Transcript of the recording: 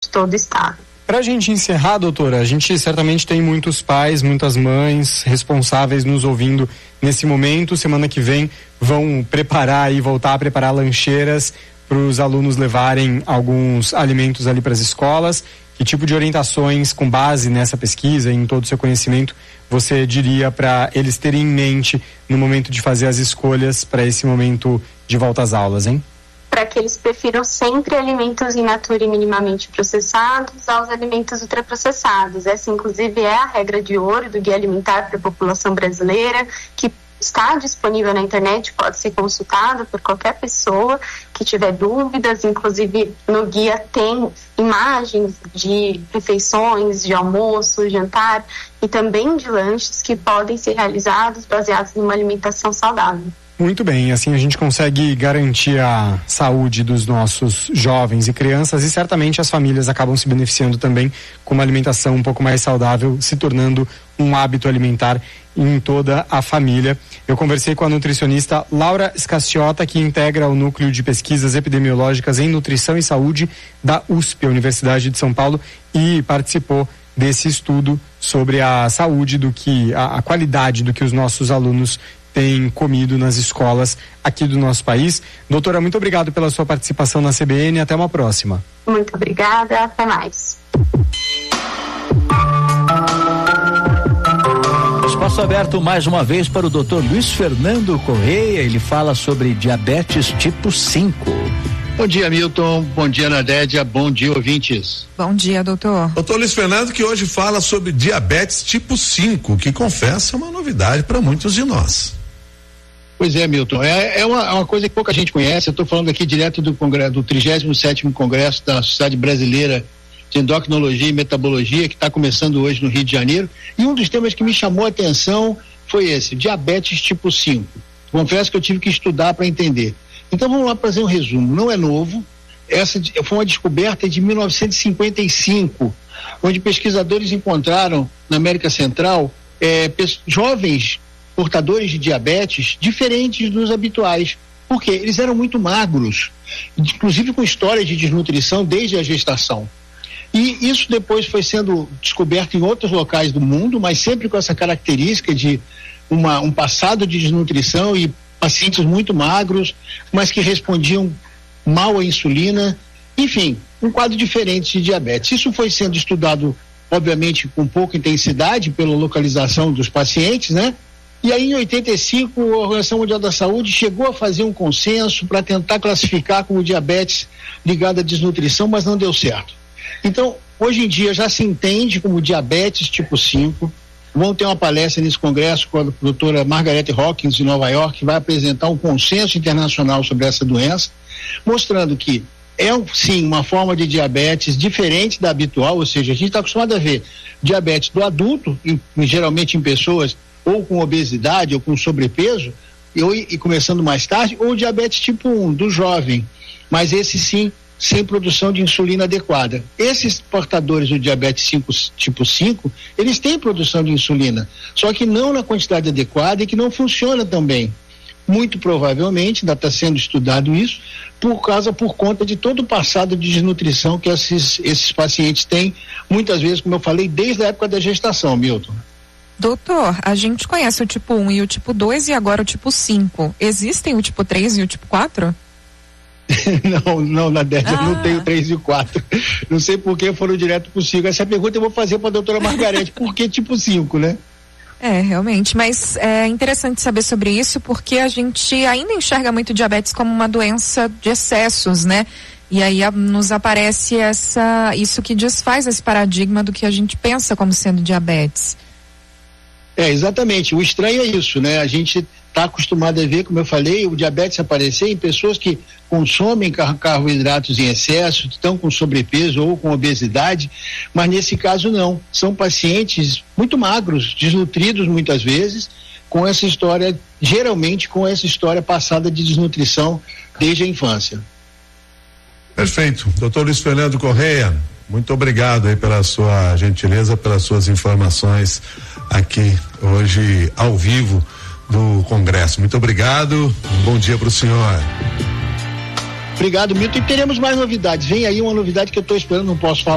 todo o estado. Para a gente encerrar, doutora, a gente certamente tem muitos pais, muitas mães responsáveis nos ouvindo nesse momento. Semana que vem vão preparar e voltar a preparar lancheiras para os alunos levarem alguns alimentos ali para as escolas. Que tipo de orientações, com base nessa pesquisa e em todo o seu conhecimento, você diria para eles terem em mente no momento de fazer as escolhas para esse momento de volta às aulas, hein? Para que eles prefiram sempre alimentos in natura e minimamente processados aos alimentos ultraprocessados. Essa, inclusive, é a regra de ouro do Guia Alimentar para a População Brasileira, que está disponível na internet, pode ser consultado por qualquer pessoa que tiver dúvidas. Inclusive, no guia tem imagens de refeições, de almoço, jantar e também de lanches que podem ser realizados baseados numa alimentação saudável. Muito bem, assim a gente consegue garantir a saúde dos nossos jovens e crianças e certamente as famílias acabam se beneficiando também com uma alimentação um pouco mais saudável, se tornando um hábito alimentar em toda a família. Eu conversei com a nutricionista Laura Scacchiota, que integra o Núcleo de Pesquisas Epidemiológicas em Nutrição e Saúde da USP, a Universidade de São Paulo, e participou desse estudo sobre a saúde, a qualidade do que os nossos alunos têm comido nas escolas aqui do nosso país. Doutora, muito obrigado pela sua participação na CBN. Até uma próxima. Muito obrigada. Até mais. Espaço aberto mais uma vez para o Dr. Luiz Fernando Correia. Ele fala sobre diabetes tipo 5. Bom dia, Milton. Bom dia, Nadédia. Bom dia, ouvintes. Bom dia, doutor. Doutor Luiz Fernando, que hoje fala sobre diabetes tipo 5, que confessa uma novidade para muitos de nós. Pois é, Milton. É uma coisa que pouca gente conhece. Eu estou falando aqui direto do 37º Congresso da Sociedade Brasileira de Endocrinologia e Metabologia, que está começando hoje no Rio de Janeiro. E um dos temas que me chamou a atenção foi esse, diabetes tipo 5. Confesso que eu tive que estudar para entender. Então vamos lá fazer um resumo. Não é novo. Essa foi uma descoberta de 1955, onde pesquisadores encontraram na América Central jovens portadores de diabetes diferentes dos habituais. Por quê? Eles eram muito magros, inclusive com histórias de desnutrição desde a gestação. E isso depois foi sendo descoberto em outros locais do mundo, mas sempre com essa característica de um passado de desnutrição e pacientes muito magros, mas que respondiam mal à insulina. Enfim, um quadro diferente de diabetes. Isso foi sendo estudado, obviamente, com pouca intensidade pela localização dos pacientes, né? E aí, em 85, a Organização Mundial da Saúde chegou a fazer um consenso para tentar classificar como diabetes ligado à desnutrição, mas não deu certo. Então, hoje em dia já se entende como diabetes tipo 5. Vão ter uma palestra nesse congresso com a doutora Margaret Hawkins de Nova York, que vai apresentar um consenso internacional sobre essa doença, mostrando que sim, uma forma de diabetes diferente da habitual, ou seja, a gente está acostumado a ver diabetes do adulto, geralmente em pessoas ou com obesidade ou com sobrepeso, e começando mais tarde, ou diabetes tipo 1, do jovem, mas esse sim, sem produção de insulina adequada. Esses portadores do diabetes tipo 5, eles têm produção de insulina, só que não na quantidade adequada e que não funciona tão bem. Muito provavelmente, ainda está sendo estudado isso, por conta de todo o passado de desnutrição que esses pacientes têm, muitas vezes, como eu falei, desde a época da gestação, Milton. Doutor, a gente conhece o tipo 1 e o tipo 2 e agora o tipo 5. Existem o tipo 3 e o tipo 4? Não, Nadédia, não tem o 3 e o 4. Não sei por que foram direto pro 5. Essa pergunta eu vou fazer para a doutora Margarete. Por que tipo 5, né? Realmente, mas é interessante saber sobre isso porque a gente ainda enxerga muito diabetes como uma doença de excessos, né? E aí nos aparece isso que desfaz esse paradigma do que a gente pensa como sendo diabetes. Exatamente. O estranho é isso, né? A gente está acostumado a ver, como eu falei, o diabetes aparecer em pessoas que consomem carboidratos em excesso, estão com sobrepeso ou com obesidade, mas nesse caso não. São pacientes muito magros, desnutridos muitas vezes, com essa história, geralmente com essa história passada de desnutrição desde a infância. Perfeito. Doutor Luiz Fernando Correia, muito obrigado aí pela sua gentileza, pelas suas informações aqui hoje ao vivo do Congresso. Muito obrigado, um bom dia para o senhor. Obrigado, Milton, e teremos mais novidades. Vem aí uma novidade que eu estou esperando, não posso falar